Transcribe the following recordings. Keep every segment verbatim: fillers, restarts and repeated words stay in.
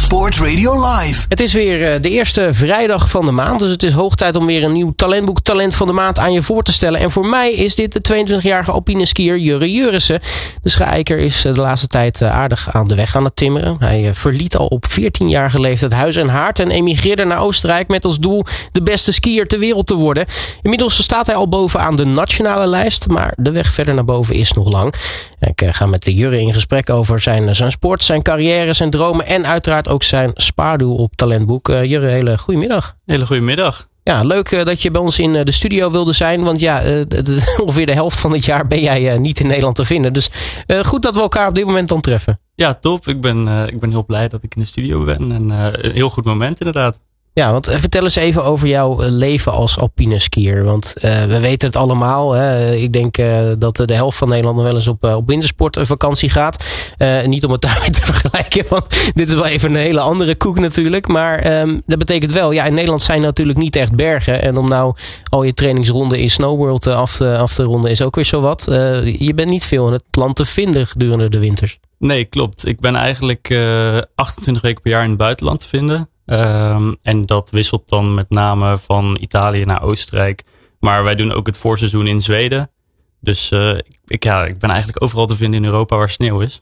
Sport Radio Live. Het is weer de eerste vrijdag van de maand, dus het is hoog tijd om weer een nieuw talentboek Talent van de Maand aan je voor te stellen. En voor mij is dit de tweeëntwintigjarige alpine skier Jurre Jurrissen. De schaaiker is de laatste tijd aardig aan de weg aan het timmeren. Hij verliet al op veertienjarige leeftijd huis en haard en emigreerde naar Oostenrijk met als doel de beste skier ter wereld te worden. Inmiddels staat hij al bovenaan de nationale lijst, maar de weg verder naar boven is nog lang. Ik ga met de Jurre in gesprek over zijn, zijn sport, zijn carrière, zijn dromen en uiteraard ook zijn spaardoel op talentboek. Uh, Jurre, hele goedemiddag. Hele goedemiddag. Ja, leuk uh, dat je bij ons in uh, de studio wilde zijn. Want ja, uh, de, de, ongeveer de helft van het jaar ben jij uh, niet in Nederland te vinden. Dus uh, goed dat we elkaar op dit moment dan treffen. Ja, top. Ik ben, uh, ik ben heel blij dat ik in de studio ben. En uh, een heel goed moment inderdaad. Ja, want vertel eens even over jouw leven als alpine skier. Want uh, we weten het allemaal. Hè. Ik denk uh, dat de helft van Nederland nog wel eens op, uh, op wintersportvakantie gaat. Uh, niet om het daarmee te vergelijken, want dit is wel even een hele andere koek natuurlijk. Maar um, dat betekent wel, ja, in Nederland zijn natuurlijk niet echt bergen. En om nou al je trainingsronden in Snowworld uh, af, te, af te ronden is ook weer zo wat. Uh, je bent niet veel in het land te vinden gedurende de winters. Nee, klopt. Ik ben eigenlijk uh, achtentwintig weken per jaar in het buitenland te vinden. Um, en dat wisselt dan met name van Italië naar Oostenrijk. Maar wij doen ook het voorseizoen in Zweden. Dus uh, ik, ja, ik ben eigenlijk overal te vinden in Europa waar sneeuw is.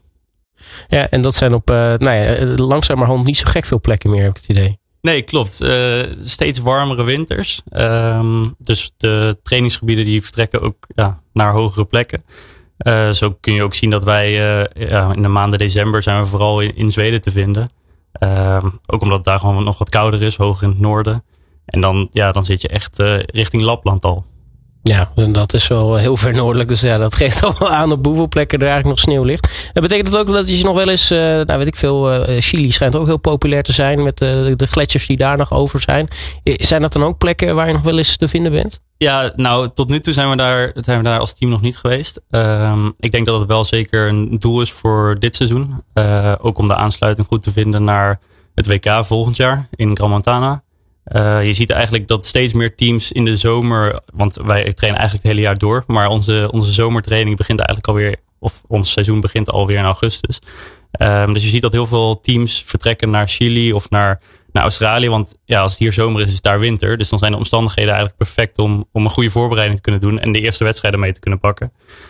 Ja, en dat zijn op uh, nou ja, langzamerhand niet zo gek veel plekken meer, heb ik het idee. Nee, klopt. Uh, steeds warmere winters. Um, dus de trainingsgebieden die vertrekken ook ja, naar hogere plekken. Uh, zo kun je ook zien dat wij uh, ja, in de maanden december zijn we vooral in, in Zweden te vinden. Uh, ook omdat het daar gewoon nog wat kouder is, hoger in het noorden. En dan, ja, dan zit je echt uh, richting Lapland al. Ja, dat is wel heel ver noordelijk. Dus ja, dat geeft al wel aan op hoeveel plekken er eigenlijk nog sneeuw ligt. Dat betekent dat ook dat je nog wel eens, uh, nou weet ik veel, uh, Chili schijnt ook heel populair te zijn met uh, de gletsjers die daar nog over zijn. Zijn dat dan ook plekken waar je nog wel eens te vinden bent? Ja, nou tot nu toe zijn we daar, zijn we daar als team nog niet geweest. Um, ik denk dat het wel zeker een doel is voor dit seizoen. Uh, ook om de aansluiting goed te vinden naar het W K volgend jaar in Gran Montana. Uh, je ziet eigenlijk dat steeds meer teams in de zomer, want wij trainen eigenlijk het hele jaar door, maar onze, onze zomertraining begint eigenlijk alweer, of ons seizoen begint alweer in augustus. Um, dus je ziet dat heel veel teams vertrekken naar Chili of naar, naar Australië, want ja, als het hier zomer is, is het daar winter. Dus dan zijn de omstandigheden eigenlijk perfect om, om een goede voorbereiding te kunnen doen en de eerste wedstrijden mee te kunnen pakken.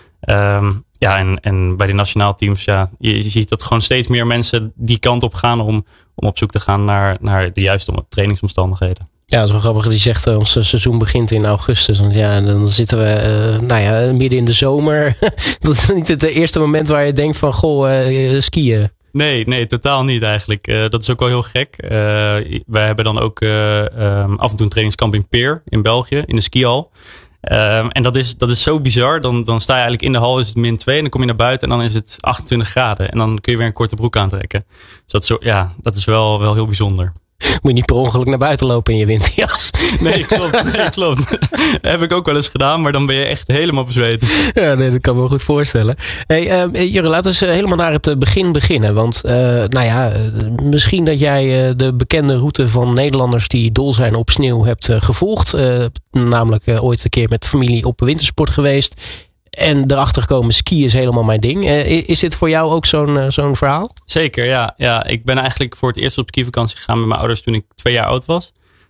Um, ja, en, en bij de nationaal teams, ja, je, je ziet dat gewoon steeds meer mensen die kant op gaan om, om op zoek te gaan naar, naar de juiste trainingsomstandigheden. Ja, dat is wel grappig dat je zegt, uh, ons seizoen begint in augustus. Want ja, dan zitten we uh, nou ja, midden in de zomer. Dat is niet het eerste moment waar je denkt van, goh, uh, skiën. Nee, nee, totaal niet eigenlijk. Uh, dat is ook wel heel gek. Uh, wij hebben dan ook uh, um, af en toe een trainingskamp in Peer in België, in de skihal. Um, en dat is, dat is zo bizar. Dan, dan sta je eigenlijk in de hal, is het min twee. En dan kom je naar buiten en dan is het achtentwintig graden. En dan kun je weer een korte broek aantrekken. Dus dat is, zo, ja, dat is wel, wel heel bijzonder. Moet je niet per ongeluk naar buiten lopen in je winterjas. Nee, klopt. Nee, klopt. Dat heb ik ook wel eens gedaan, maar dan ben je echt helemaal bezweten. Ja, nee, dat kan me wel goed voorstellen. Hey, uh, Jurre, laten we eens helemaal naar het begin beginnen. Want, uh, nou ja, misschien dat jij uh, de bekende route van Nederlanders die dol zijn op sneeuw hebt uh, gevolgd. Uh, namelijk uh, ooit een keer met familie op wintersport geweest. En erachter gekomen, ski is helemaal mijn ding. Uh, is dit voor jou ook zo'n, uh, zo'n verhaal? Zeker, ja. ja. Ik ben eigenlijk voor het eerst op skivakantie gegaan met mijn ouders toen ik twee jaar oud was.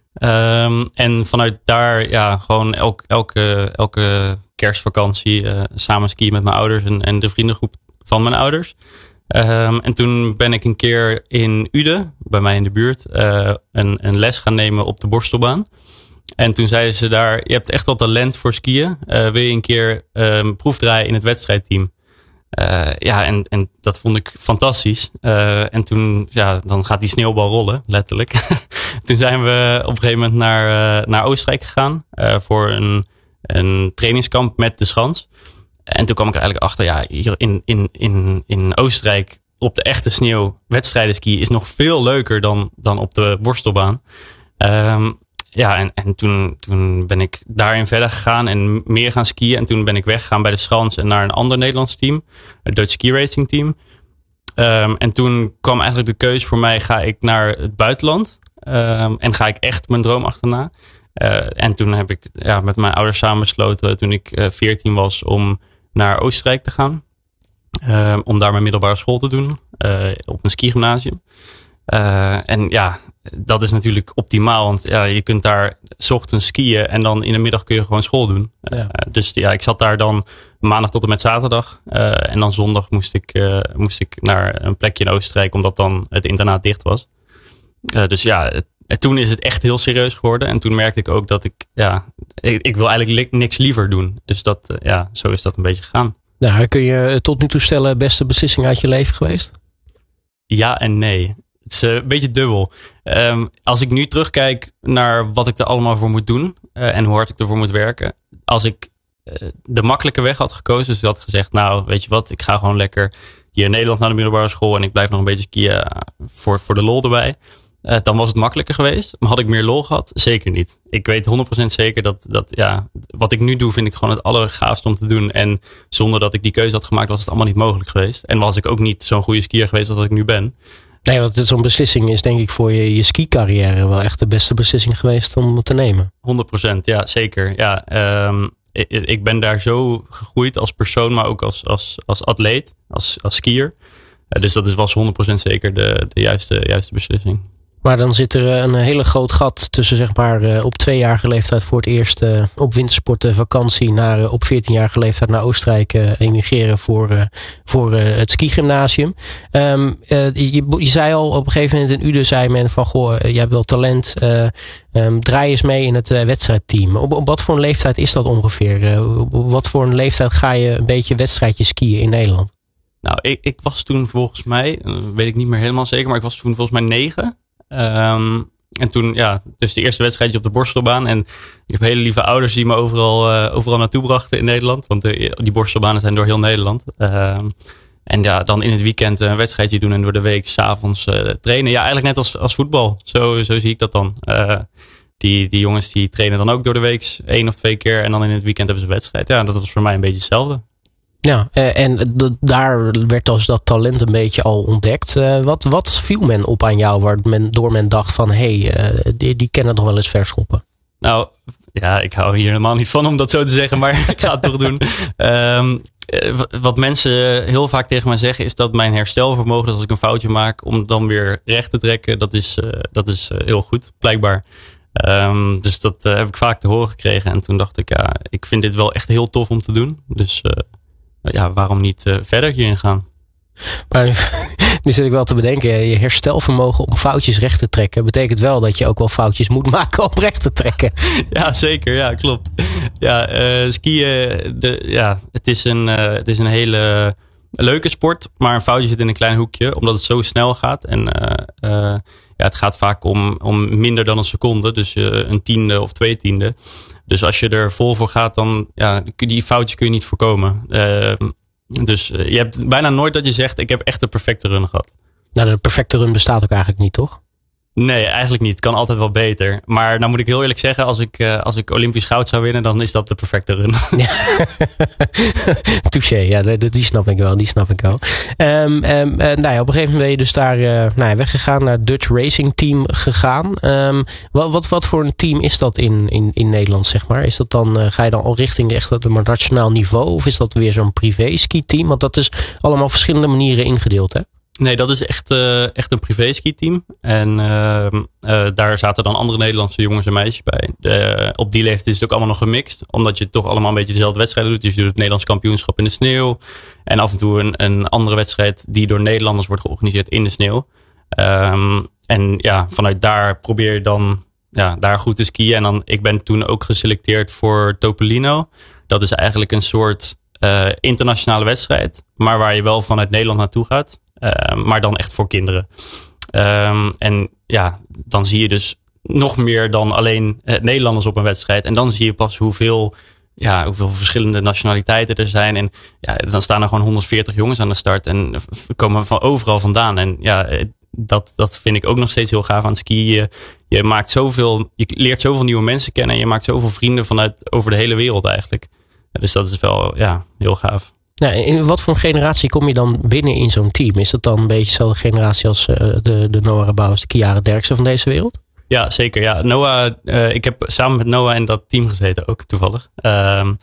Um, en vanuit daar, ja, gewoon elk, elke, elke kerstvakantie uh, samen skiën met mijn ouders en, en de vriendengroep van mijn ouders. Um, en toen ben ik een keer in Uden, bij mij in de buurt, uh, een, een les gaan nemen op de borstelbaan. En toen zeiden ze daar, je hebt echt wel talent voor skiën. Uh, wil je een keer um, proefdraaien in het wedstrijdteam? Uh, ja, en, en dat vond ik fantastisch. Uh, en toen, ja, dan gaat die sneeuwbal rollen, letterlijk. Toen zijn we op een gegeven moment naar, uh, naar Oostenrijk gegaan. Uh, voor een, een trainingskamp met de schans. En toen kwam ik er eigenlijk achter, ja, hier in, in, in, in Oostenrijk op de echte sneeuw wedstrijden skiën is nog veel leuker dan, dan op de borstelbaan. Um, Ja, en, en toen, toen ben ik daarin verder gegaan en meer gaan skiën. En toen ben ik weggegaan bij de Schans en naar een ander Nederlands team. Het Dutch Ski Racing Team. Um, en toen kwam eigenlijk de keuze voor mij, ga ik naar het buitenland? Um, en ga ik echt mijn droom achterna? Uh, en toen heb ik ja, met mijn ouders samen besloten, toen ik uh, veertien was, om naar Oostenrijk te gaan. Um, om daar mijn middelbare school te doen. Uh, op een skigymnasium. Uh, en ja, dat is natuurlijk optimaal. Want ja, je kunt daar 's ochtends skiën en dan in de middag kun je gewoon school doen. Ja. Uh, dus ja, ik zat daar dan maandag tot en met zaterdag. Uh, en dan zondag moest ik, uh, moest ik naar een plekje in Oostenrijk, omdat dan het internaat dicht was. Uh, dus ja, het, en toen is het echt heel serieus geworden. En toen merkte ik ook dat ik, ja, ik, ik wil eigenlijk li- niks liever doen. Dus dat, uh, ja, zo is dat een beetje gegaan. Nou, kun je tot nu toe stellen, beste beslissing uit je leven geweest? Ja en nee. Het is een beetje dubbel. Um, als ik nu terugkijk naar wat ik er allemaal voor moet doen. Uh, en hoe hard ik ervoor moet werken. Als ik uh, de makkelijke weg had gekozen. Dus ik had gezegd, nou weet je wat. Ik ga gewoon lekker hier in Nederland naar de middelbare school. En ik blijf nog een beetje skiën voor, voor de lol erbij. Uh, dan was het makkelijker geweest. Maar had ik meer lol gehad? Zeker niet. Ik weet honderd procent zeker dat, dat ja, wat ik nu doe vind ik gewoon het allergaafst om te doen. En zonder dat ik die keuze had gemaakt was het allemaal niet mogelijk geweest. En was ik ook niet zo'n goede skier geweest als dat ik nu ben. Nee, want zo'n beslissing is denk ik voor je, je ski-carrière wel echt de beste beslissing geweest om te nemen. honderd procent, ja zeker. Ja, um, ik, ik ben daar zo gegroeid als persoon, maar ook als, als, als atleet, als, als skier. Uh, dus dat is, was honderd procent zeker de, de juiste, juiste beslissing. Maar dan zit er een hele groot gat tussen zeg maar uh, op tweejarige leeftijd voor het eerst uh, op wintersporten vakantie naar uh, op veertienjarige leeftijd naar Oostenrijk uh, emigreren voor, uh, voor uh, het skigymnasium. Um, uh, je, je zei al op een gegeven moment in Uden zei men van goh, uh, je hebt wel talent, uh, um, draai eens mee in het uh, wedstrijdteam. Op, op wat voor een leeftijd is dat ongeveer? Uh, op wat voor een leeftijd ga je een beetje wedstrijdje skiën in Nederland? Nou, ik, ik was toen volgens mij, weet ik niet meer helemaal zeker, maar ik was toen volgens mij negen. Um, en toen, ja, dus de eerste wedstrijdje op de borstelbaan. En ik heb hele lieve ouders die me overal, uh, overal naartoe brachten in Nederland. Want de, die borstelbanen zijn door heel Nederland. Um, en ja, dan in het weekend een wedstrijdje doen en door de week 's avonds uh, trainen. Ja, eigenlijk net als, als voetbal. Zo, zo zie ik dat dan. Uh, die, die jongens die trainen dan ook door de week één of twee keer. En dan in het weekend hebben ze een wedstrijd. Ja, dat was voor mij een beetje hetzelfde. Ja, en d- daar werd dus dat talent een beetje al ontdekt. Uh, wat, wat viel men op aan jou waar men, door men dacht van hé, hey, uh, die, die kennen nog wel eens verschoppen? Nou, ja, ik hou hier helemaal niet van om dat zo te zeggen, maar ik ga het toch doen. Um, wat mensen heel vaak tegen mij zeggen is dat mijn herstelvermogen, als ik een foutje maak, om dan weer recht te trekken, dat is, uh, dat is uh, heel goed, blijkbaar. Um, dus dat uh, heb ik vaak te horen gekregen. En toen dacht ik, ja, ik vind dit wel echt heel tof om te doen. Dus uh, ja, waarom niet uh, verder hierin gaan? Maar nu zit ik wel te bedenken, je herstelvermogen om foutjes recht te trekken betekent wel dat je ook wel foutjes moet maken om recht te trekken. Ja, zeker. Ja, klopt. Ja, uh, skiën, de, ja, het is een, uh, het is een hele leuke sport, maar een foutje zit in een klein hoekje, omdat het zo snel gaat. En uh, uh, ja, het gaat vaak om, om minder dan een seconde, dus uh, een tiende of twee tiende. Dus als je er vol voor gaat, dan ja, die foutjes kun je niet voorkomen. Uh, Dus uh, je hebt bijna nooit dat je zegt, ik heb echt de perfecte run gehad. Nou, de perfecte run bestaat ook eigenlijk niet, toch? Nee, eigenlijk niet. Het kan altijd wel beter. Maar nou moet ik heel eerlijk zeggen, als ik, uh, als ik Olympisch goud zou winnen, dan is dat de perfecte run. Ja. Touché, ja, die, die snap ik wel, die snap ik wel. Um, um, uh, nou ja, op een gegeven moment ben je dus daar uh, nou ja, weggegaan, naar het Dutch Racing Team gegaan. Um, wat, wat, wat voor een team is dat in, in, in Nederland, zeg maar? Is dat dan, uh, ga je dan al richting echt het nationaal niveau? Of is dat weer zo'n privé ski team? Want dat is allemaal verschillende manieren ingedeeld, hè? Nee, dat is echt, uh, echt een privé ski-team. En uh, uh, daar zaten dan andere Nederlandse jongens en meisjes bij. De, op die leeftijd is het ook allemaal nog gemixt. Omdat je toch allemaal een beetje dezelfde wedstrijden doet. Dus je doet het Nederlands kampioenschap in de sneeuw. En af en toe een, een andere wedstrijd die door Nederlanders wordt georganiseerd in de sneeuw. Um, en ja, vanuit daar probeer je dan ja, daar goed te skiën. En dan, ik ben toen ook geselecteerd voor Topolino. Dat is eigenlijk een soort uh, internationale wedstrijd. Maar waar je wel vanuit Nederland naartoe gaat. Uh, maar dan echt voor kinderen. Um, en ja, dan zie je dus nog meer dan alleen uh, Nederlanders op een wedstrijd. En dan zie je pas hoeveel, ja, hoeveel verschillende nationaliteiten er zijn. En ja, dan staan er gewoon honderdveertig jongens aan de start. En we komen van overal vandaan. En ja, dat, dat vind ik ook nog steeds heel gaaf aan het skiën. Je, je maakt zoveel, je leert zoveel nieuwe mensen kennen. En je maakt zoveel vrienden vanuit over de hele wereld eigenlijk. Dus dat is wel ja, heel gaaf. Nou, in wat voor generatie kom je dan binnen in zo'n team? Is dat dan een beetje dezelfde generatie als uh, de, de Noah Rabouws, de Kiara Derksen van deze wereld? Ja, zeker. Ja. Noah, uh, ik heb samen met Noah in dat team gezeten ook toevallig. Uh,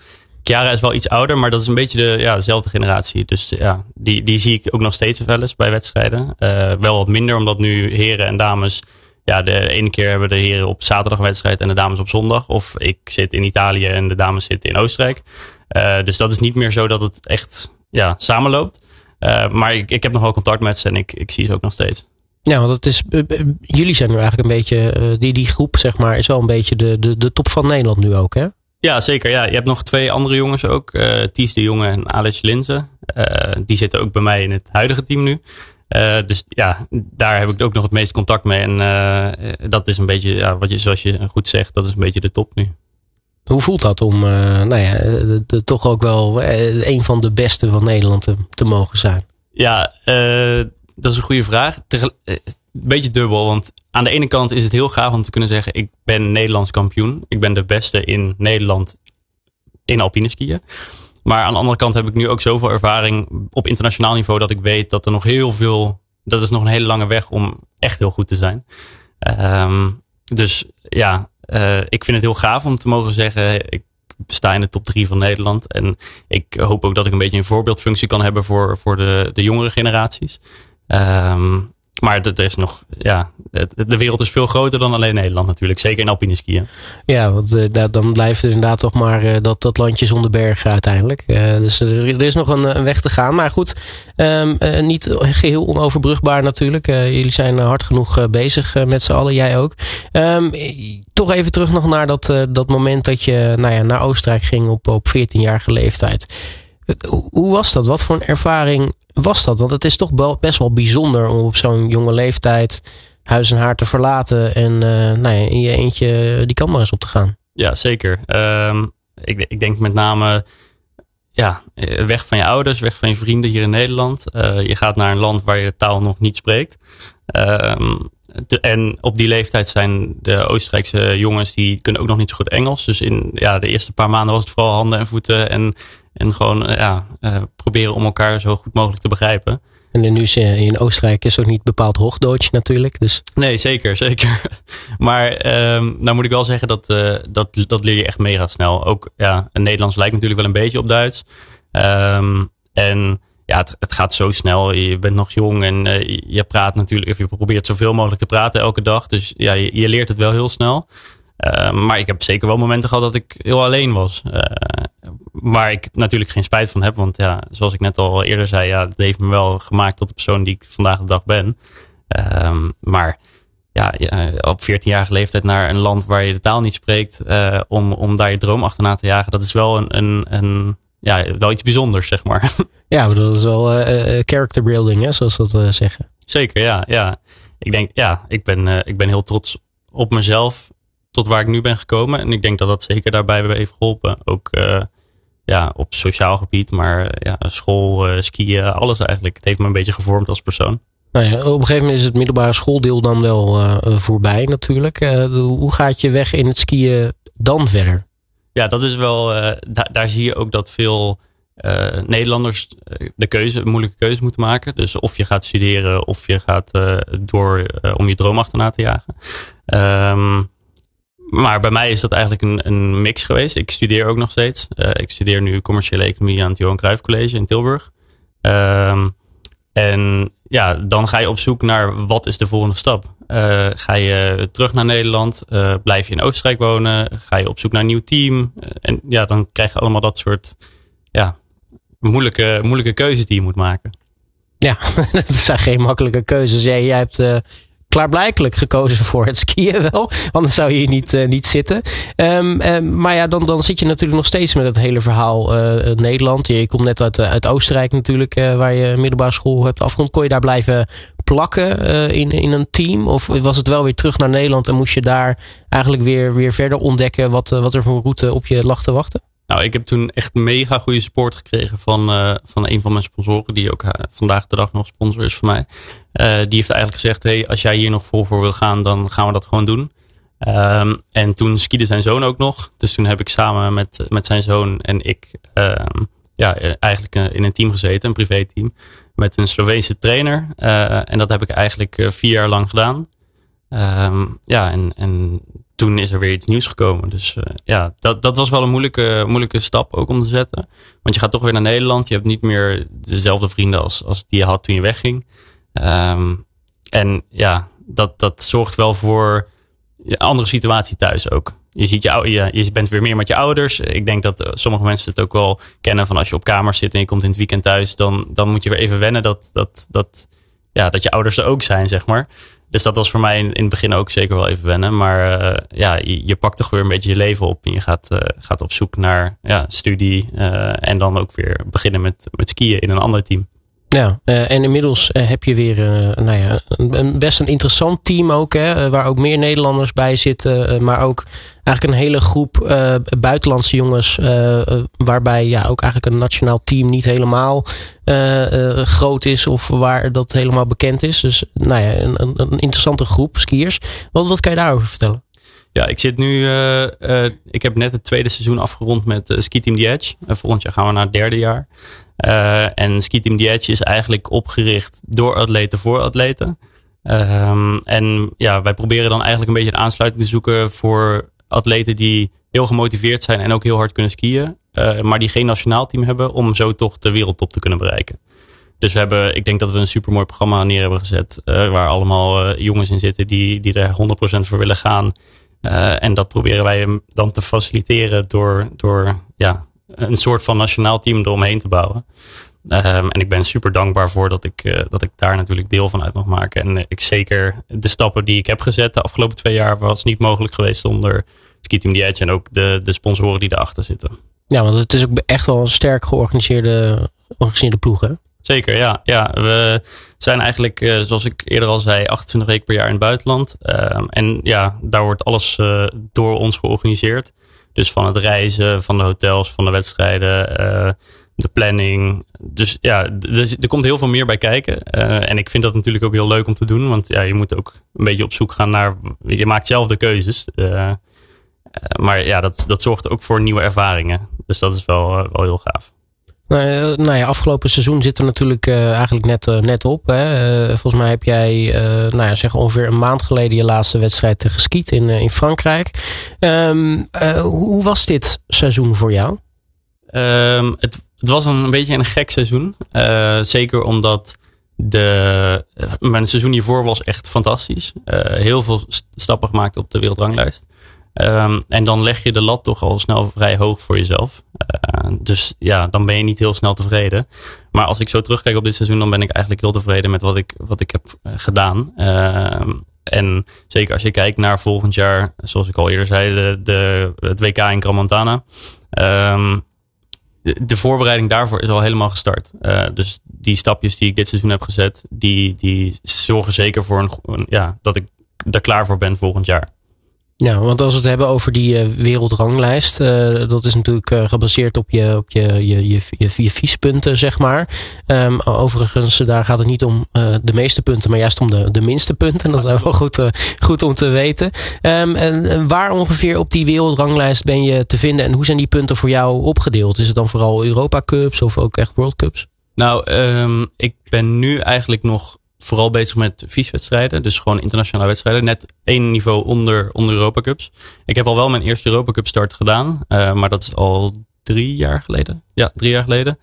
Chiara is wel iets ouder, maar dat is een beetje de, ja, dezelfde generatie. Dus ja, die, die zie ik ook nog steeds wel eens bij wedstrijden. Uh, wel wat minder, omdat nu heren en dames... Ja, de ene keer hebben de heren op zaterdag een wedstrijd en de dames op zondag. Of ik zit in Italië en de dames zitten in Oostenrijk. Uh, dus dat is niet meer zo dat het echt ja, samenloopt. Uh, maar ik, ik heb nog wel contact met ze en ik, ik zie ze ook nog steeds. Ja, want het is, uh, jullie zijn nu eigenlijk een beetje, uh, die, die groep zeg maar, is wel een beetje de, de, de top van Nederland nu ook, hè? Ja, zeker. Ja. Je hebt nog twee andere jongens ook. Uh, Ties de Jonge en Alex Linzen. Uh, die zitten ook bij mij in het huidige team nu. Uh, dus ja, daar heb ik ook nog het meeste contact mee. En uh, dat is een beetje, ja, wat je, zoals je goed zegt, dat is een beetje de top nu. Hoe voelt dat om, uh, nou ja, de, de, toch ook wel uh, een van de beste van Nederland te, te mogen zijn? Ja, uh, dat is een goede vraag. Tegel- uh, een beetje dubbel, want aan de ene kant is het heel gaaf om te kunnen zeggen, ik ben Nederlands kampioen. Ik ben de beste in Nederland in alpine skiën. Maar aan de andere kant heb ik nu ook zoveel ervaring op internationaal niveau dat ik weet dat er nog heel veel, dat is nog een hele lange weg om echt heel goed te zijn. Um, dus ja, uh, ik vind het heel gaaf om te mogen zeggen, ik sta in de top drie van Nederland. En ik hoop ook dat ik een beetje een voorbeeldfunctie kan hebben voor, voor de, de jongere generaties. Um, Maar er is nog, ja, de wereld is veel groter dan alleen Nederland natuurlijk. Zeker in alpine skiën. Ja, want uh, dan blijft het inderdaad toch maar uh, dat, dat landje zonder bergen uiteindelijk. Uh, dus er, er is nog een, een weg te gaan. Maar goed, um, uh, niet geheel onoverbrugbaar natuurlijk. Uh, jullie zijn uh, hard genoeg uh, bezig uh, met z'n allen, jij ook. Um, toch even terug nog naar dat, uh, dat moment dat je nou ja, naar Oostenrijk ging op, op veertienjarige leeftijd. Uh, hoe was dat? Wat voor een ervaring was dat? Want het is toch best wel bijzonder om op zo'n jonge leeftijd huis en haar te verlaten en uh, nou ja, in je eentje die kant maar eens op te gaan. Ja, zeker. Um, ik, ik denk met name ja, weg van je ouders, weg van je vrienden hier in Nederland. Uh, je gaat naar een land waar je de taal nog niet spreekt. Um, de, en op die leeftijd zijn de Oostenrijkse jongens, die kunnen ook nog niet zo goed Engels. Dus in ja, de eerste paar maanden was het vooral handen en voeten en En gewoon ja, uh, proberen om elkaar zo goed mogelijk te begrijpen. En nu in Oostenrijk is ook niet bepaald Hochdeutsch natuurlijk. Dus. Nee, zeker, zeker. Maar um, nou moet ik wel zeggen dat, uh, dat dat leer je echt mega snel. Ook ja, het Nederlands lijkt natuurlijk wel een beetje op Duits. Um, en ja, het, het gaat zo snel. Je bent nog jong en uh, je praat natuurlijk, of je probeert zoveel mogelijk te praten elke dag. Dus ja, je, je leert het wel heel snel. Uh, maar ik heb zeker wel momenten gehad dat ik heel alleen was. Uh, waar ik natuurlijk geen spijt van heb. Want ja, zoals ik net al eerder zei, ja, het heeft me wel gemaakt tot de persoon die ik vandaag de dag ben. Uh, maar ja, ja, op veertienjarige leeftijd naar een land waar je de taal niet spreekt. Uh, om, om daar je droom achterna te jagen. Dat is wel een, een, een ja, wel iets bijzonders, zeg maar. Ja, dat is wel uh, character building, hè, zoals dat uh, zeggen. Zeker, ja, ja. Ik denk, ja, ik ben, uh, ik ben heel trots op mezelf. Tot waar ik nu ben gekomen. En ik denk dat dat zeker daarbij heeft geholpen. Ook uh, ja, op sociaal gebied. Maar uh, ja, school, uh, skiën, alles eigenlijk. Het heeft me een beetje gevormd als persoon. Nou ja, op een gegeven moment is het middelbare schooldeel dan wel uh, voorbij natuurlijk. Uh, hoe gaat je weg in het skiën dan verder? Ja, dat is wel... Uh, da- daar zie je ook dat veel uh, Nederlanders de keuze, een moeilijke keuze moeten maken. Dus of je gaat studeren of je gaat uh, door uh, om je droom achterna te jagen. Um, Maar bij mij is dat eigenlijk een, een mix geweest. Ik studeer ook nog steeds. Uh, ik studeer nu commerciële economie aan het Johan Cruijff College in Tilburg. Um, en ja, dan ga je op zoek naar wat is de volgende stap. Uh, ga je terug naar Nederland? Uh, blijf je in Oostenrijk wonen? Ga je op zoek naar een nieuw team? Uh, en ja, dan krijg je allemaal dat soort ja, moeilijke, moeilijke keuzes die je moet maken. Ja, dat zijn geen makkelijke keuzes. Jij, jij hebt... Uh... klaarblijkelijk gekozen voor het skiën wel. Anders zou je hier niet, uh, niet zitten. Um, um, maar ja, dan, dan zit je natuurlijk nog steeds met het hele verhaal uh, Nederland. Je komt net uit, uit Oostenrijk natuurlijk, uh, waar je middelbare school hebt afgerond. Kon je daar blijven plakken uh, in, in een team? Of was het wel weer terug naar Nederland en moest je daar eigenlijk weer, weer verder ontdekken wat, uh, wat er voor een route op je lag te wachten? Nou, ik heb toen echt mega goede support gekregen van, uh, van een van mijn sponsoren, die ook uh, vandaag de dag nog sponsor is voor mij. Uh, die heeft eigenlijk gezegd, hey, als jij hier nog vol voor wil gaan, dan gaan we dat gewoon doen. Um, en toen skiede zijn zoon ook nog. Dus toen heb ik samen met, met zijn zoon en ik um, ja, eigenlijk in een team gezeten, een privéteam, met een Sloveense trainer. Uh, en dat heb ik eigenlijk uh, vier jaar lang gedaan. Um, ja, en, en toen is er weer iets nieuws gekomen. Dus uh, ja, dat, dat was wel een moeilijke, moeilijke stap ook om te zetten. Want je gaat toch weer naar Nederland. Je hebt niet meer dezelfde vrienden als, als die je had toen je wegging. Um, en ja, dat, dat zorgt wel voor een andere situatie thuis ook. Je, ziet je, je, je bent weer meer met je ouders. Ik denk dat sommige mensen het ook wel kennen van als je op kamers zit en je komt in het weekend thuis. Dan, dan moet je weer even wennen dat, dat, dat, ja, dat je ouders er ook zijn, zeg maar. Dus dat was voor mij in, in het begin ook zeker wel even wennen. Maar uh, ja, je, je pakt toch weer een beetje je leven op. En je gaat, uh, gaat op zoek naar ja, studie. Uh, en dan ook weer beginnen met, met skiën in een ander team. Ja, uh, en inmiddels uh, heb je weer uh, nou ja, een, een best een interessant team ook. Hè, waar ook meer Nederlanders bij zitten. Uh, maar ook eigenlijk een hele groep uh, buitenlandse jongens. Uh, uh, waarbij ja, ook eigenlijk een nationaal team niet helemaal uh, uh, groot is. Of waar dat helemaal bekend is. Dus nou ja, een, een, een interessante groep skiers. Wat, wat kan je daarover vertellen? Ja, ik zit nu. Uh, uh, ik heb net het tweede seizoen afgerond met uh, Ski Team The Edge. Uh, volgend jaar gaan we naar het derde jaar. Uh, en Ski Team The Edge is eigenlijk opgericht door atleten voor atleten. Um, en ja, wij proberen dan eigenlijk een beetje een aansluiting te zoeken voor atleten die heel gemotiveerd zijn en ook heel hard kunnen skiën. Uh, maar die geen nationaal team hebben om zo toch de wereldtop te kunnen bereiken. Dus we hebben, ik denk dat we een supermooi programma neer hebben gezet. Uh, waar allemaal uh, jongens in zitten die, die er honderd procent voor willen gaan. Uh, en dat proberen wij dan te faciliteren door, door ja, een soort van nationaal team eromheen te bouwen. Um, en ik ben super dankbaar voor dat ik, uh, dat ik daar natuurlijk deel van uit mag maken. En uh, ik zeker de stappen die ik heb gezet de afgelopen twee jaar was niet mogelijk geweest zonder Ski Team The Edge en ook de, de sponsoren die erachter zitten. Ja, want het is ook echt wel een sterk georganiseerde, georganiseerde ploeg, hè? Zeker, ja. ja. We zijn eigenlijk, uh, zoals ik eerder al zei, achtentwintig weken per jaar in het buitenland. Um, en ja, daar wordt alles uh, door ons georganiseerd. Dus van het reizen, van de hotels, van de wedstrijden, uh, de planning. Dus ja, er, er komt heel veel meer bij kijken. Uh, en ik vind dat natuurlijk ook heel leuk om te doen. Want ja, je moet ook een beetje op zoek gaan naar... Je maakt zelf de keuzes. Uh, uh, maar ja, dat, dat zorgt ook voor nieuwe ervaringen. Dus dat is wel, uh, wel heel gaaf. Nou, nou ja, afgelopen seizoen zit er natuurlijk uh, eigenlijk net, uh, net op. Hè. Uh, volgens mij heb jij uh, nou ja, zeg ongeveer een maand geleden je laatste wedstrijd uh, geskiet in, uh, in Frankrijk. Um, uh, hoe was dit seizoen voor jou? Um, het, het was een, een beetje een gek seizoen. Uh, zeker omdat de, uh, mijn seizoen hiervoor was echt fantastisch. Uh, heel veel st- stappen gemaakt op de wereldranglijst. Um, en dan leg je de lat toch al snel vrij hoog voor jezelf. Uh, dus ja, dan ben je niet heel snel tevreden. Maar als ik zo terugkijk op dit seizoen, dan ben ik eigenlijk heel tevreden met wat ik, wat ik heb uh, gedaan. Uh, en zeker als je kijkt naar volgend jaar, zoals ik al eerder zei, de, de, het W K in Crans-Montana. Um, de, de voorbereiding daarvoor is al helemaal gestart. Uh, dus die stapjes die ik dit seizoen heb gezet, die, die zorgen zeker voor een, een, ja, dat ik er klaar voor ben volgend jaar. Ja, want als we het hebben over die uh, wereldranglijst, uh, dat is natuurlijk uh, gebaseerd op je, op je, je, je, je, je viespunten, zeg maar. Um, overigens, daar gaat het niet om uh, de meeste punten, maar juist om de, de minste punten. Dat is wel goed, uh, goed om te weten. Um, en, en waar ongeveer op die wereldranglijst ben je te vinden en hoe zijn die punten voor jou opgedeeld? Is het dan vooral Europa Cups of ook echt World Cups? Nou, um, ik ben nu eigenlijk nog vooral bezig met V I S-wedstrijden. Dus gewoon internationale wedstrijden. Net één niveau onder, onder Europa Cups. Ik heb al wel mijn eerste Europa Cup start gedaan. Uh, maar dat is al drie jaar geleden. Ja, drie jaar geleden.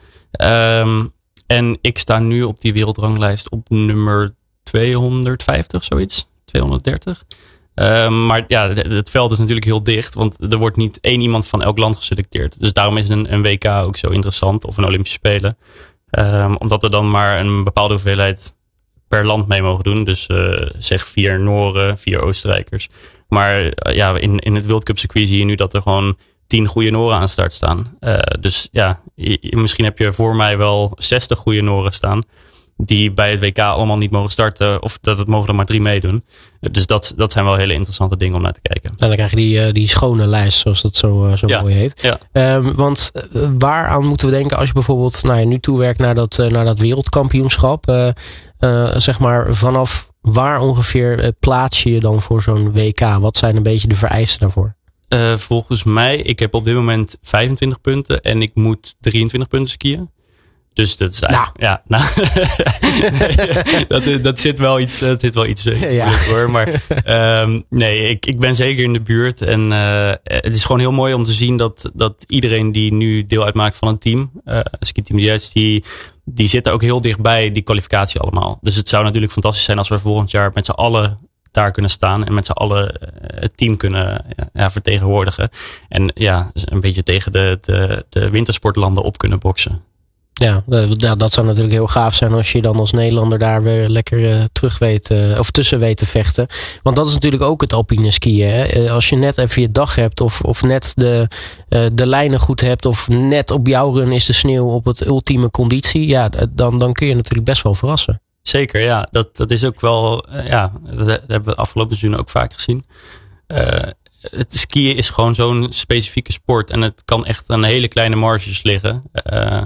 Um, en ik sta nu op die wereldranglijst op nummer tweehonderdvijftig, zoiets. tweehonderddertig. Um, maar ja, het veld is natuurlijk heel dicht. Want er wordt niet één iemand van elk land geselecteerd. Dus daarom is een, een W K ook zo interessant. Of een Olympische Spelen. Um, omdat er dan maar een bepaalde hoeveelheid per land mee mogen doen. Dus uh, zeg vier Nooren, vier Oostenrijkers. Maar uh, ja, in, in het World Cup circuit zie je nu dat er gewoon tien goede Nooren aan start staan. Uh, dus ja, je, misschien heb je voor mij wel zestig goede Nooren staan. Die bij het W K allemaal niet mogen starten. Of dat het mogen er maar drie meedoen. Dus dat, dat zijn wel hele interessante dingen om naar te kijken. En dan krijg je die, die schone lijst, zoals dat zo, zo ja, mooi heet. Ja. Um, want uh, waaraan moeten we denken als je bijvoorbeeld nou ja, nu toewerkt naar dat, uh, naar dat wereldkampioenschap? Uh, uh, zeg maar vanaf waar ongeveer uh, plaats je je dan voor zo'n W K? Wat zijn een beetje de vereisten daarvoor? Uh, volgens mij, ik heb op dit moment vijfentwintig punten en ik moet drieëntwintig punten skiën. Dus dat is nou. Ja, nou, dat, dat zit wel iets, dat zit wel iets, iets ja. hoor. Maar um, nee, ik, ik ben zeker in de buurt. En uh, het is gewoon heel mooi om te zien dat, dat iedereen die nu deel uitmaakt van een team, uh, Ski Team Diez, die, die zitten ook heel dichtbij die kwalificatie allemaal. Dus het zou natuurlijk fantastisch zijn als we volgend jaar met z'n allen daar kunnen staan en met z'n allen het team kunnen ja, vertegenwoordigen. En ja, een beetje tegen de, de, de wintersportlanden op kunnen boksen. Ja, dat zou natuurlijk heel gaaf zijn als je dan als Nederlander daar weer lekker uh, terug weet, uh, of tussen weet te vechten. Want dat is natuurlijk ook het alpine skiën. Hè? Als je net even je dag hebt of, of net de, uh, de lijnen goed hebt of net op jouw run is de sneeuw op het ultieme conditie. Ja, dan, dan kun je natuurlijk best wel verrassen. Zeker, ja. Dat, dat is ook wel, uh, ja, dat hebben we afgelopen seizoen ook vaak gezien. Uh, Het skiën is gewoon zo'n specifieke sport. En het kan echt aan hele kleine marges liggen. Uh,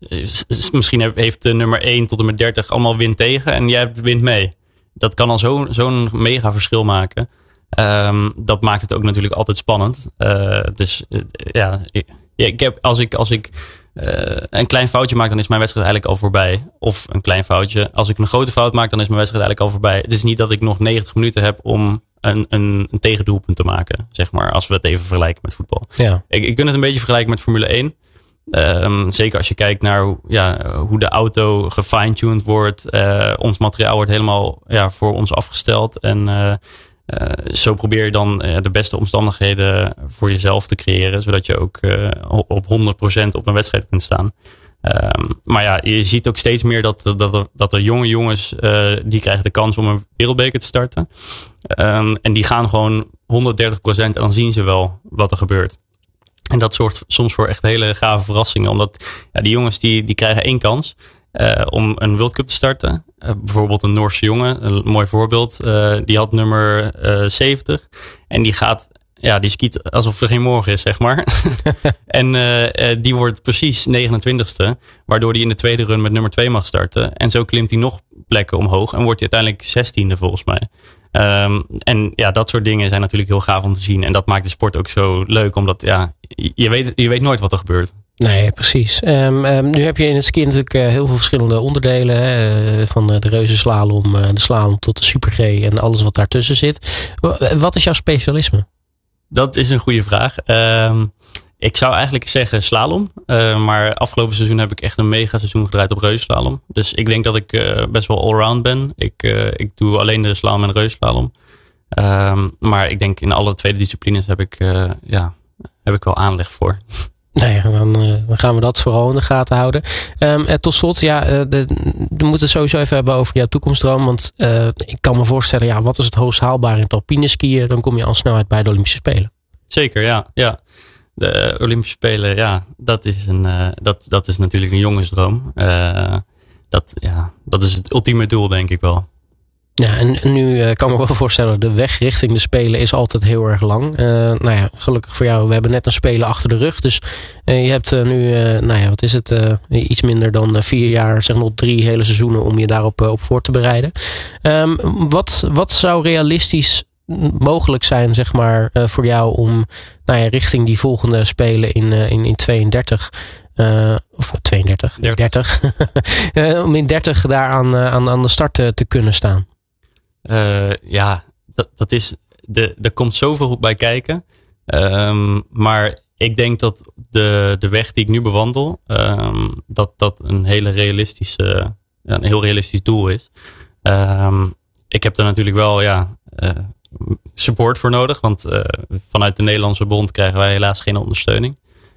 misschien heeft de nummer één tot en met dertig allemaal wind tegen. En jij wint mee. Dat kan al zo, zo'n mega verschil maken. Um, dat maakt het ook natuurlijk altijd spannend. Uh, dus uh, ja, ik, ik heb, als ik, als ik uh, een klein foutje maak, dan is mijn wedstrijd eigenlijk al voorbij. Of een klein foutje. Als ik een grote fout maak, dan is mijn wedstrijd eigenlijk al voorbij. Het is niet dat ik nog negentig minuten heb om Een, een, een tegendoelpunt te maken, zeg maar, als we het even vergelijken met voetbal. Ja. Ik, ik kan het een beetje vergelijken met Formule één. Um, zeker als je kijkt naar hoe, ja, hoe de auto gefine-tuned wordt. Uh, ons materiaal wordt helemaal ja, voor ons afgesteld. En uh, uh, zo probeer je dan uh, de beste omstandigheden voor jezelf te creëren. Zodat je ook uh, op honderd procent op een wedstrijd kunt staan. Um, maar ja, je ziet ook steeds meer dat, dat, er, dat er jonge jongens, uh, die krijgen de kans om een wereldbeker te starten. Um, en die gaan gewoon honderddertig procent en dan zien ze wel wat er gebeurt. En dat zorgt soms voor echt hele gave verrassingen. Omdat ja, die jongens die, die krijgen één kans uh, om een World Cup te starten. Uh, bijvoorbeeld een Noorse jongen, een mooi voorbeeld. Uh, die had nummer uh, zeventig en die gaat... Ja, die skiet alsof er geen morgen is, zeg maar. en uh, uh, die wordt precies negenentwintigste. Waardoor hij in de tweede run met nummer twee mag starten. En zo klimt hij nog plekken omhoog. En wordt hij uiteindelijk zestiende volgens mij. Um, en ja, dat soort dingen zijn natuurlijk heel gaaf om te zien. En dat maakt de sport ook zo leuk. Omdat ja, je weet, je weet nooit wat er gebeurt. Nee, precies. Um, um, nu heb je in het ski natuurlijk uh, heel veel verschillende onderdelen. Hè? Uh, van uh, de reuzenslalom, uh, de slalom tot de super G en alles wat daartussen zit. W- wat is jouw specialisme? Dat is een goede vraag. Uh, ik zou eigenlijk zeggen slalom. Uh, maar afgelopen seizoen heb ik echt een mega seizoen gedraaid op reuzenslalom. Dus ik denk dat ik uh, best wel allround ben. Ik, uh, ik doe alleen de slalom en reuzenslalom. Uh, maar ik denk in alle tweede disciplines heb ik, uh, ja, heb ik wel aanleg voor. Nou ja, dan, uh, dan gaan we dat vooral in de gaten houden. Um, en tot slot, ja, uh, de, we moeten het sowieso even hebben over jouw toekomstdroom. Want uh, ik kan me voorstellen, ja, wat is het hoogst haalbaar in het alpine skiën? Dan kom je al snel uit bij de Olympische Spelen. Zeker, ja. ja. De Olympische Spelen, ja, dat is, een, uh, dat, dat is natuurlijk een jongensdroom. Uh, dat, ja, dat is het ultieme doel, denk ik wel. Ja, en nu uh, kan ik me wel voorstellen, de weg richting de Spelen is altijd heel erg lang. Uh, nou ja, gelukkig voor jou, we hebben net een Spelen achter de rug. Dus uh, je hebt uh, nu, uh, nou ja, wat is het, uh, iets minder dan uh, vier jaar, zeg nog drie hele seizoenen om je daarop uh, op voor te bereiden. Um, wat, wat zou realistisch mogelijk zijn, zeg maar, uh, voor jou om nou ja, richting die volgende Spelen in, uh, in, in tweeëndertig... Uh, of tweeëndertig, dertig. uh, om in dertig daar aan, uh, aan, aan de start te, te kunnen staan? Uh, ja, dat, dat is, de, er komt zoveel bij kijken. Um, maar ik denk dat de, de weg die ik nu bewandel, um, dat dat een hele realistische, ja, een heel realistisch doel is. Um, ik heb daar natuurlijk wel, ja, uh, support voor nodig. Want uh, vanuit de Nederlandse bond krijgen wij helaas geen ondersteuning.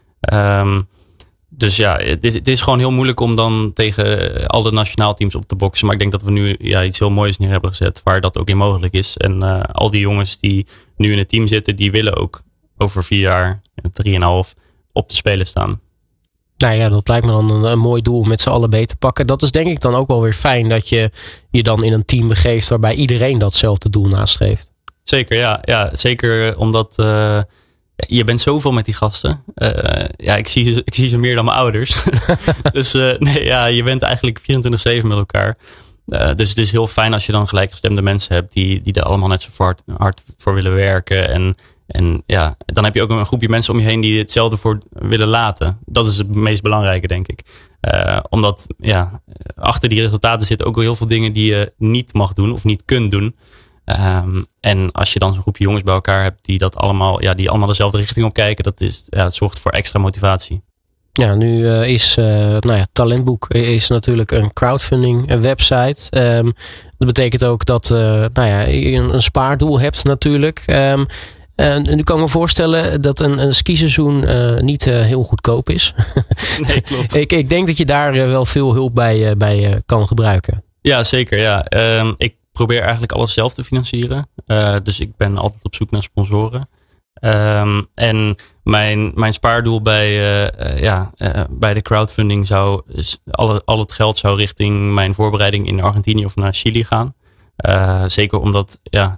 Um, Dus ja, het is, het is gewoon heel moeilijk om dan tegen alle nationaalteams op te boksen. Maar ik denk dat we nu ja, iets heel moois neer hebben gezet waar dat ook in mogelijk is. En uh, al die jongens die nu in het team zitten, die willen ook over vier jaar, drieënhalf, op de Spelen staan. Nou ja, dat lijkt me dan een, een mooi doel om met z'n allen beter te pakken. Dat is denk ik dan ook wel weer fijn dat je je dan in een team begeeft waarbij iedereen datzelfde doel nastreeft. Zeker, ja. ja zeker omdat... Uh, Je bent zoveel met die gasten. Uh, ja, ik zie, ik zie ze meer dan mijn ouders. dus uh, nee, ja, je bent eigenlijk vierentwintig zeven met elkaar. Uh, dus het is heel fijn als je dan gelijkgestemde mensen hebt die, die er allemaal net zo hard, hard voor willen werken. En, en ja, dan heb je ook een groepje mensen om je heen die hetzelfde voor willen laten. Dat is het meest belangrijke, denk ik. Uh, omdat ja, achter die resultaten zitten ook wel heel veel dingen die je niet mag doen of niet kunt doen. Um, en als je dan zo'n groepje jongens bij elkaar hebt die dat allemaal, ja, die allemaal dezelfde richting op kijken, dat is, ja, het zorgt voor extra motivatie. Ja, nu uh, is uh, nou ja, Talentboek is natuurlijk een crowdfunding website. Um, dat betekent ook dat uh, nou ja, je een, een spaardoel hebt natuurlijk. Um, Uh, nu kan ik me voorstellen dat een, een skiseizoen uh, niet uh, heel goedkoop is. Nee, klopt. ik, ik denk dat je daar uh, wel veel hulp bij, uh, bij uh, kan gebruiken. Ja, zeker. Ja. Um, ik probeer eigenlijk alles zelf te financieren. Uh, dus ik ben altijd op zoek naar sponsoren. Um, en mijn, mijn spaardoel bij, uh, uh, ja, uh, bij de crowdfunding zou, al, al het geld zou richting mijn voorbereiding in Argentinië of naar Chili gaan. Uh, zeker omdat, ja,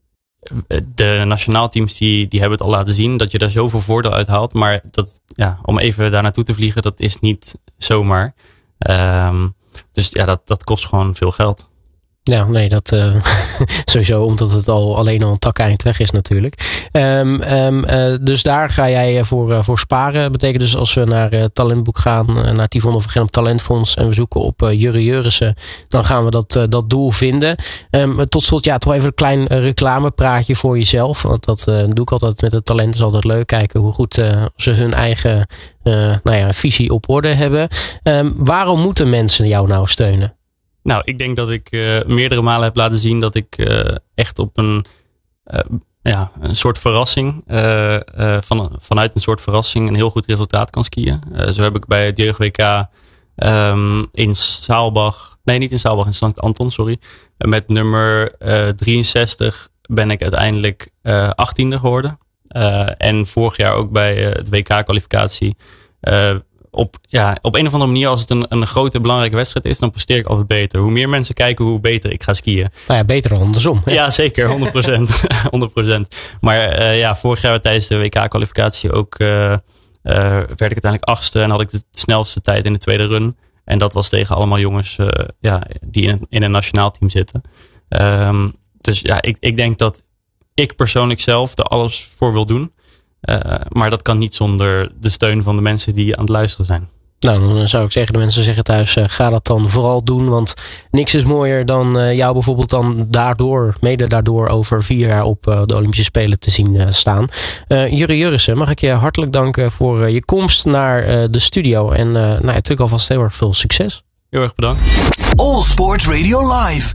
de nationaalteams die, die hebben het al laten zien dat je daar zoveel voordeel uit haalt. Maar dat, ja, om even daar naartoe te vliegen, dat is niet zomaar. Um, dus ja, dat, dat kost gewoon veel geld. Ja, nee, dat uh, sowieso omdat het al alleen al een tak eind weg is natuurlijk. Um, um, uh, dus daar ga jij voor, uh, voor sparen. Betekent dus als we naar uh, Talentboek gaan, uh, naar Yvonne van Gennep Talentfonds en we zoeken op uh, Jurre Jurrissen, dan gaan we dat, uh, dat doel vinden. Um, tot slot, ja, toch even een klein uh, reclamepraatje voor jezelf. Want dat uh, doe ik altijd met het talent. is altijd leuk kijken hoe goed uh, ze hun eigen uh, nou ja, visie op orde hebben. Um, waarom moeten mensen jou nou steunen? Nou, ik denk dat ik uh, meerdere malen heb laten zien dat ik uh, echt op een, uh, ja, een soort verrassing, uh, uh, van, vanuit een soort verrassing een heel goed resultaat kan skiën. Uh, zo heb ik bij het Jeugd W K um, in Saalbach, nee niet in Saalbach, in Sankt Anton, sorry. Uh, met nummer uh, drieënzestig ben ik uiteindelijk uh, achttiende geworden. Uh, en vorig jaar ook bij uh, het W K-kwalificatie uh, Op, ja, op een of andere manier, als het een, een grote belangrijke wedstrijd is, dan presteer ik altijd beter. Hoe meer mensen kijken, hoe beter ik ga skiën. Nou ja, beter dan andersom. Hè? Ja, zeker. honderd procent. honderd procent. Maar uh, ja, vorig jaar tijdens de W K-kwalificatie ook uh, uh, werd ik uiteindelijk achtste en had ik de snelste tijd in de tweede run. En dat was tegen allemaal jongens uh, ja, die in, in een nationaal team zitten. Um, dus ja, ik, ik denk dat ik persoonlijk zelf er alles voor wil doen. Uh, maar dat kan niet zonder de steun van de mensen die aan het luisteren zijn. Nou, dan zou ik zeggen, de mensen zeggen thuis, uh, ga dat dan vooral doen. Want niks is mooier dan uh, jou bijvoorbeeld dan daardoor, mede daardoor over vier jaar op uh, de Olympische Spelen te zien uh, staan. Uh, Jurre Jurrissen, mag ik je hartelijk danken voor uh, je komst naar uh, de studio. En uh, nou, natuurlijk alvast heel erg veel succes. Heel erg bedankt. All Sports Radio Live.